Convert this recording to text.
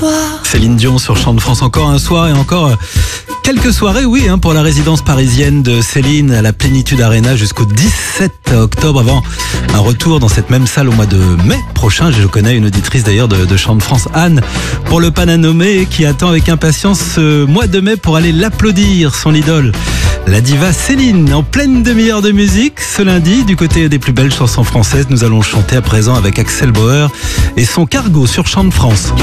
Céline Dion sur Chant de France, encore un soir et encore quelques soirées, oui, pour la résidence parisienne de Céline à la Plénitude Arena jusqu'au 17 octobre, avant un retour dans cette même salle au mois de mai prochain. Je connais une auditrice d'ailleurs de Chant de France, Anne, pour le Pananomé, qui attend avec impatience ce mois de mai pour aller l'applaudir, son idole. La diva Céline, en pleine demi-heure de musique. Ce lundi, du côté des plus belles chansons françaises, nous allons chanter à présent avec Axel Bauer et son Cargo sur Chant de France.